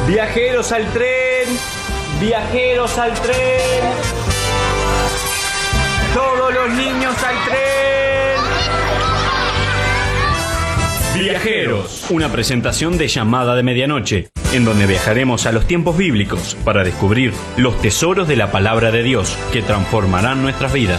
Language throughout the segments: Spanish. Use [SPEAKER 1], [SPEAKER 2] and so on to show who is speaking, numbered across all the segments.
[SPEAKER 1] Viajeros al tren, viajeros al tren. Todos los niños al tren. Viajeros, una presentación de Llamada de Medianoche, en donde viajaremos a los tiempos bíblicos para descubrir los tesoros de la palabra de Dios que transformarán nuestras vidas.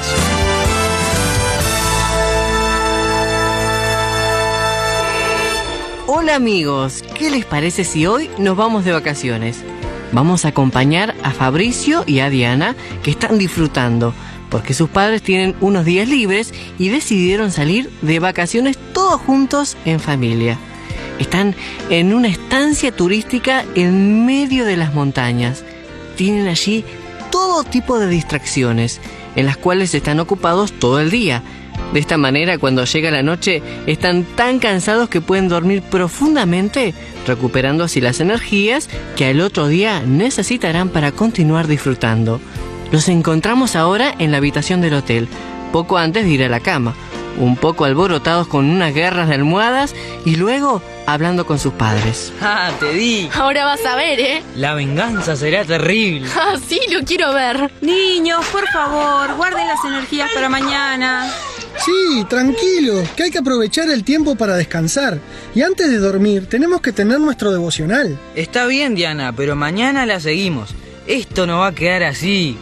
[SPEAKER 2] Hola amigos, ¿qué les parece si hoy nos vamos de vacaciones? Vamos a acompañar a Fabricio y a Diana, que están disfrutando, porque sus padres tienen unos días libres y decidieron salir de vacaciones todos juntos en familia. Están en una estancia turística en medio de las montañas. Tienen allí todo tipo de distracciones, en las cuales están ocupados todo el día. De esta manera, cuando llega la noche, están tan cansados que pueden dormir profundamente, recuperando así las energías que al otro día necesitarán para continuar disfrutando. Los encontramos ahora en la habitación del hotel, poco antes de ir a la cama, un poco alborotados con unas guerras de almohadas y luego hablando con sus padres.
[SPEAKER 3] ¡Ah, te di!
[SPEAKER 4] Ahora vas a ver, ¿eh?
[SPEAKER 3] La venganza será terrible.
[SPEAKER 4] ¡Ah, sí, lo quiero ver!
[SPEAKER 5] Niños, por favor, guarden las energías para mañana.
[SPEAKER 6] Sí, tranquilo, que hay que aprovechar el tiempo para descansar. Y antes de dormir, tenemos que tener nuestro devocional.
[SPEAKER 3] Está bien, Diana, pero mañana la seguimos. Esto no va a quedar así.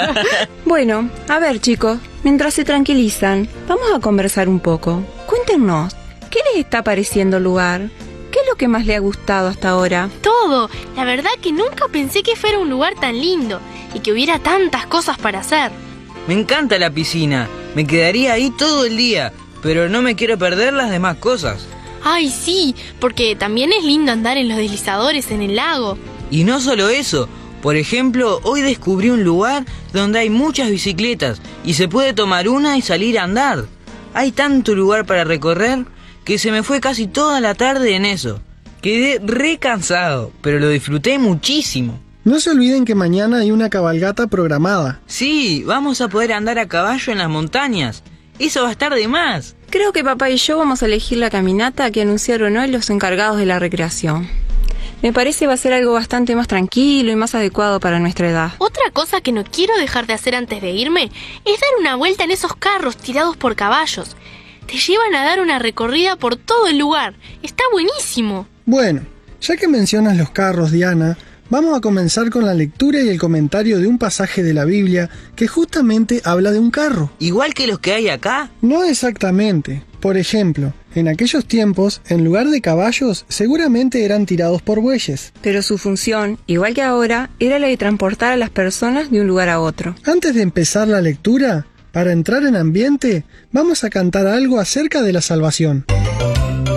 [SPEAKER 5] Bueno, a ver chicos, mientras se tranquilizan, vamos a conversar un poco. Cuéntenos, ¿qué les está pareciendo el lugar? ¿Qué es lo que más les ha gustado hasta ahora?
[SPEAKER 4] Todo. La verdad que nunca pensé que fuera un lugar tan lindo y que hubiera tantas cosas para hacer.
[SPEAKER 3] Me encanta la piscina. Me quedaría ahí todo el día, pero no me quiero perder las demás cosas.
[SPEAKER 4] Ay, sí, porque también es lindo andar en los deslizadores en el lago.
[SPEAKER 3] Y no solo eso. Por ejemplo, hoy descubrí un lugar donde hay muchas bicicletas y se puede tomar una y salir a andar. Hay tanto lugar para recorrer que se me fue casi toda la tarde en eso. Quedé re cansado, pero lo disfruté muchísimo.
[SPEAKER 6] No se olviden que mañana hay una cabalgata programada.
[SPEAKER 3] Sí, vamos a poder andar a caballo en las montañas. Eso va a estar de más.
[SPEAKER 5] Creo que papá y yo vamos a elegir la caminata que anunciaron hoy los encargados de la recreación. Me parece va a ser algo bastante más tranquilo y más adecuado para nuestra edad.
[SPEAKER 4] Otra cosa que no quiero dejar de hacer antes de irme es dar una vuelta en esos carros tirados por caballos. Te llevan a dar una recorrida por todo el lugar. Está buenísimo.
[SPEAKER 6] Bueno, ya que mencionas los carros, Diana, vamos a comenzar con la lectura y el comentario de un pasaje de la Biblia que justamente habla de un carro.
[SPEAKER 3] ¿Igual que los que hay acá?
[SPEAKER 6] No exactamente. Por ejemplo, en aquellos tiempos, en lugar de caballos, seguramente eran tirados por bueyes.
[SPEAKER 5] Pero su función, igual que ahora, era la de transportar a las personas de un lugar a otro.
[SPEAKER 6] Antes de empezar la lectura, para entrar en ambiente, vamos a cantar algo acerca de la salvación.